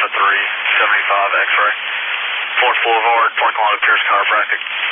375 X-ray. 4th Boulevard, parking lot of Pierce Chiropractic.